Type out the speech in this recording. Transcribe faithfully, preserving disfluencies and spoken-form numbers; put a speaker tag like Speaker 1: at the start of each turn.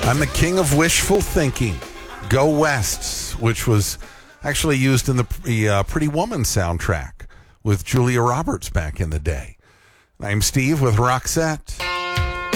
Speaker 1: I'm the king of wishful thinking. Go West, which was actually used in the, the uh, Pretty Woman soundtrack with Julia Roberts back in the day. I'm Steve with Roxette.